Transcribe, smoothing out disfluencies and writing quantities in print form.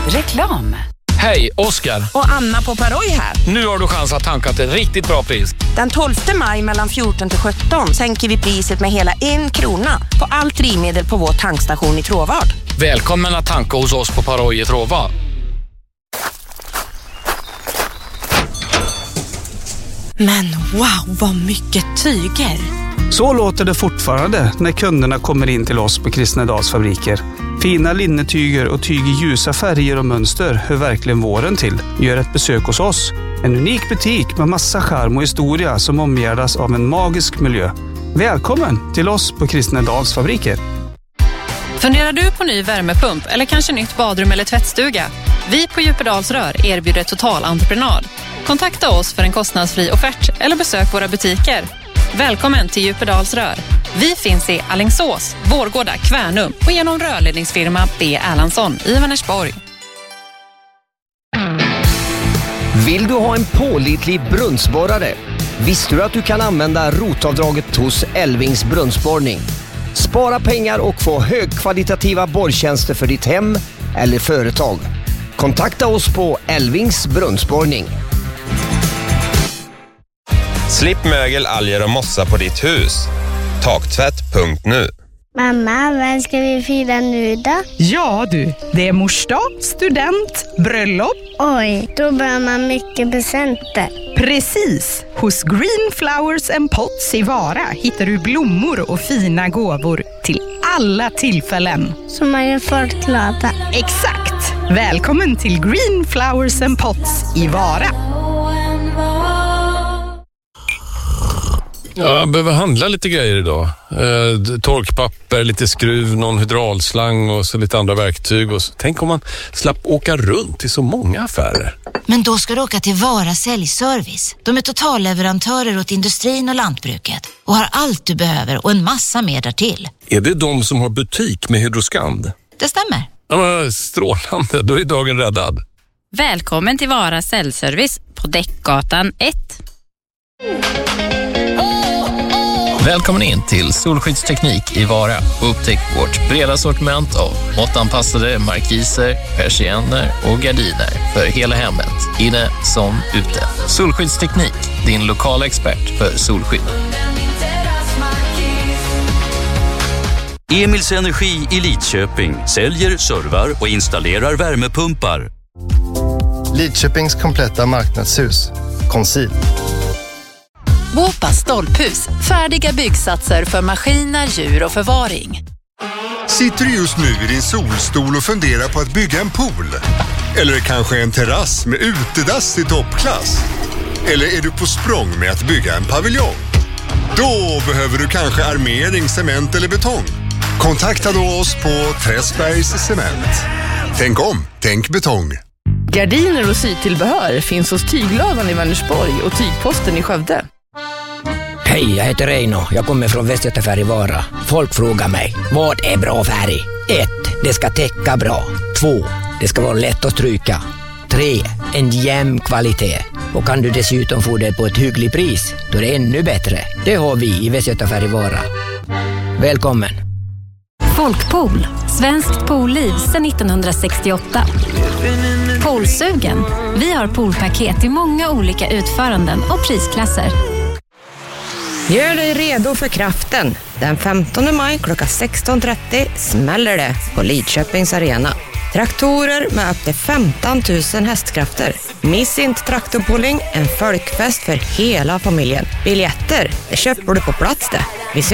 Reklam. Hej, Oskar. Och Anna på Paroj här. Nu har du chans att tanka till ett riktigt bra pris. Den 12 maj mellan 14 till 17 sänker vi priset med hela 1 krona på allt drivmedel på vår tankstation i Tråvad. Välkommen att tanka hos oss på Paroj i Tråvad. Men wow, vad mycket tyger! Så låter det fortfarande när kunderna kommer in till oss på Kristnedalsfabriker. Fina linnetyger och tyg i ljusa färger och mönster hör verkligen våren till. Gör ett besök hos oss. En unik butik med massa charm och historia som omgärdas av en magisk miljö. Välkommen till oss på Kristnedalsfabriker. Funderar du på ny värmepump eller kanske nytt badrum eller tvättstuga? Vi på Djupedalsrör erbjuder totalentreprenad. Kontakta oss för en kostnadsfri offert eller besök våra butiker. Välkommen till Djupedalsrör. Vi finns i Alingsås, Vårgårda, Kvärnum och genom rörledningsfirma B. Erlandsson i Vänersborg. Vill du ha en pålitlig brunnsborrare? Visste du att du kan använda rotavdraget hos Elvings brunnsborrning? Spara pengar och få högkvalitativa borrtjänster för ditt hem eller företag. Kontakta oss på Elvings brunnsborrning. Slipp mögel, alger och mossa på ditt hus. Taktvätt.nu. Mamma, vad ska vi fira nu då? Ja du, det är morsdag, student, bröllop. Oj, då behöver man mycket presenter. Precis! Hos Green Flowers and Pots i Vara hittar du blommor och fina gåvor till alla tillfällen. Så man gör folk glada. Exakt! Välkommen till Green Flowers and Pots i Vara. Ja, jag behöver handla lite grejer idag. Torkpapper, lite skruv, någon hydraulslang och så lite andra verktyg. Och så. Tänk om man slapp åka runt i så många affärer. Men då ska du åka till Vara säljservice. De är totalleverantörer åt industrin och lantbruket och har allt du behöver och en massa mer därtill. Är det de som har butik med Hydroskand? Det stämmer. Ja, men strålande, då är dagen räddad. Välkommen till Vara säljservice på Däckgatan 1. Välkommen in till Solskyddsteknik i Vara och upptäck vårt breda sortiment av måttanpassade markiser, persienner och gardiner för hela hemmet, inne som ute. Solskyddsteknik, din lokala expert för solskydd. Emils Energi i Lidköping säljer, servar och installerar värmepumpar. Lidköpings kompletta marknadshus. Conceal. Båpa stolphus, färdiga byggsatser för maskiner, djur och förvaring. Sitter du just nu i din solstol och funderar på att bygga en pool? Eller kanske en terrass med utedass i toppklass? Eller är du på språng med att bygga en paviljong? Då behöver du kanske armering, cement eller betong. Kontakta då oss på Träsbergs Cement. Tänk om, tänk betong. Gardiner och sytillbehör finns hos Tyglövan i Vänersborg och Tygposten i Skövde. Hej, jag heter Reino. Jag kommer från Västgötafärg i Vara. Folk frågar mig, vad är bra färg? 1. Det ska täcka bra. 2. Det ska vara lätt att stryka. 3. En jämn kvalitet. Och kan du dessutom få det på ett hyggligt pris, då är det ännu bättre. Det har vi i Västgötafärg i Vara. Välkommen! Folkpool. Svenskt poolliv sedan 1968. Poolsugen. Vi har poolpaket i många olika utföranden och prisklasser. Gör dig redo för kraften. Den 15 maj klockan 16.30 smäller det på Lidköpings arena. Traktorer med upp till 15 000 hästkrafter. Miss inte traktorpooling, en folkfest för hela familjen. Biljetter, det köper du på plats det. Vi